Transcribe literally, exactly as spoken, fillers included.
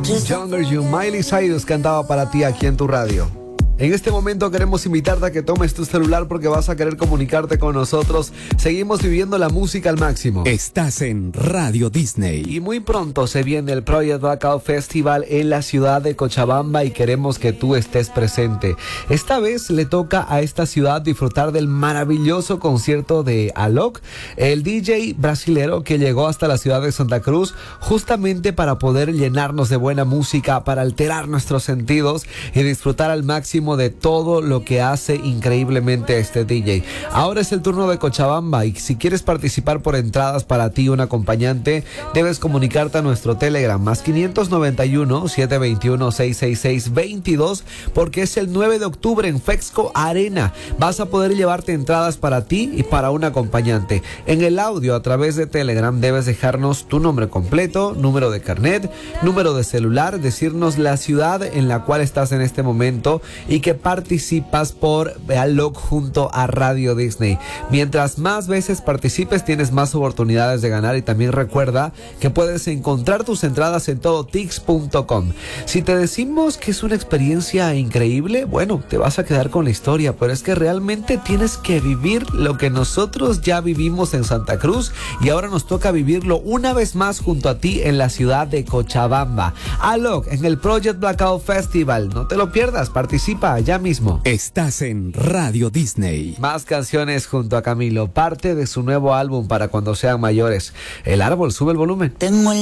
Younger You, Miley Cyrus cantaba para ti aquí en tu radio. En este momento queremos invitarte a que tomes tu celular porque vas a querer comunicarte con nosotros. Seguimos viviendo la música al máximo. Estás en Radio Disney. Y muy pronto se viene el Project Blackout Festival en la ciudad de Cochabamba y queremos que tú estés presente. Esta vez le toca a esta ciudad disfrutar del maravilloso concierto de Alok, el D J brasilero que llegó hasta la ciudad de Santa Cruz justamente para poder llenarnos de buena música, para alterar nuestros sentidos y disfrutar al máximo de todo lo que hace increíblemente este D J. Ahora es el turno de Cochabamba y si quieres participar por entradas para ti un acompañante, debes comunicarte a nuestro Telegram más quinientos noventa y uno, setecientos veintiuno, seiscientos sesenta y seis, veintidós porque es el nueve de octubre en Fexco Arena. Vas a poder llevarte entradas para ti y para un acompañante. En el audio a través de Telegram debes dejarnos tu nombre completo, número de carnet, número de celular, decirnos la ciudad en la cual estás en este momento y que participas por Alok junto a Radio Disney. Mientras más veces participes, tienes más oportunidades de ganar y también recuerda que puedes encontrar tus entradas en todo tix punto com. Si te decimos que es una experiencia increíble, bueno, te vas a quedar con la historia, pero es que realmente tienes que vivir lo que nosotros ya vivimos en Santa Cruz y ahora nos toca vivirlo una vez más junto a ti en la ciudad de Cochabamba. Alok en el Project Blackout Festival, no te lo pierdas, participa ya mismo. Estás en Radio Disney. Más canciones junto a Camilo, parte de su nuevo álbum para cuando sean mayores. El árbol, sube el volumen. Tengo el